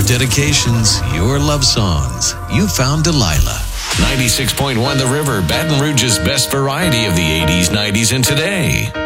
dedications, your love songs. You found Delilah. 96.1 The River, Baton Rouge's best variety of the 80s, 90s, and today.